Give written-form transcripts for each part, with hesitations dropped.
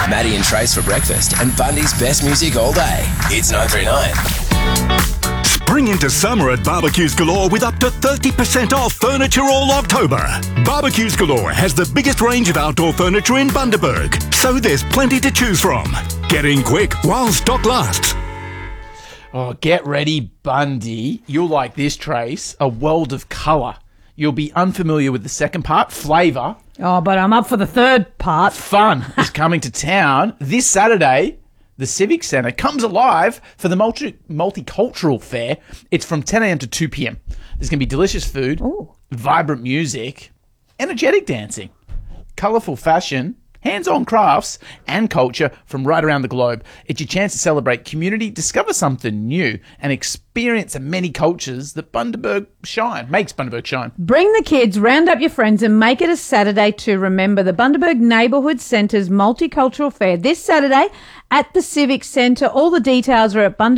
Maddie and Trace for breakfast and Bundy's best music all day. It's 939. Spring into summer at Barbecues Galore with up to 30% off furniture all October. Barbecues Galore has the biggest range of outdoor furniture in Bundaberg, so there's plenty to choose from. Get in quick while stock lasts. Oh, get ready, Bundy. You'll like this, Trace. A world of colour. You'll be unfamiliar with the second part, flavour. Oh, but I'm up for the third part. Fun is coming to town this Saturday. The Civic Centre comes alive for the multicultural fair. It's from 10 a.m. to 2 p.m. There's going to be delicious food, vibrant music, energetic dancing, colourful fashion, hands-on crafts and culture from right around the globe. It's your chance to celebrate community, discover something new, and experience the many cultures that makes Bundaberg shine. Bring the kids, round up your friends, and make it a Saturday to remember. The Bundaberg Neighbourhood Centre's Multicultural Fair this Saturday at the Civic Centre. All the details are at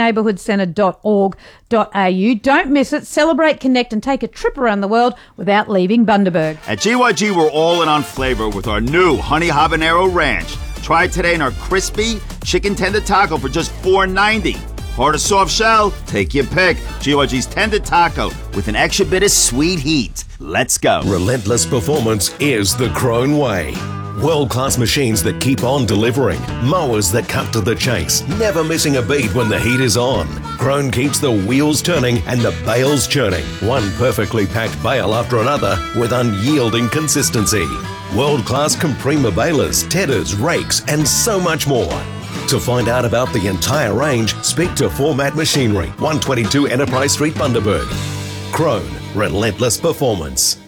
bundabergneighbourhoodcentre.org.au. Don't miss it. Celebrate, connect, and take a trip around the world without leaving Bundaberg. At GYG, we're all in on flavour with our new Honey Habanero Ranch. Try it today in our crispy chicken tender taco for just $4.90. Hard or soft shell? Take your pick. GYG's tender taco with an extra bit of sweet heat. Let's go. Relentless performance is the Krone way. World-class machines that keep on delivering. Mowers that cut to the chase, never missing a beat when the heat is on. Krone keeps the wheels turning and the bales churning. One perfectly packed bale after another with unyielding consistency. World-class Comprima balers, tedders, rakes, and so much more. To find out about the entire range, speak to Format Machinery, 122 Enterprise Street, Bundaberg. Krone, relentless performance.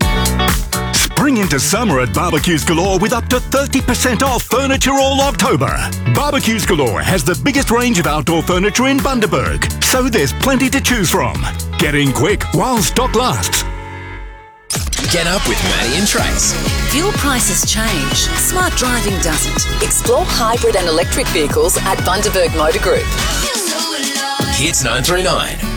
Spring into summer at Barbecues Galore with up to 30% off furniture all October. Barbecues Galore has the biggest range of outdoor furniture in Bundaberg, so there's plenty to choose from. Get in quick while stock lasts. Get up with Maddie and Trace. Fuel prices change. Smart driving doesn't. Explore hybrid and electric vehicles at Bundaberg Motor Group. Hits 939.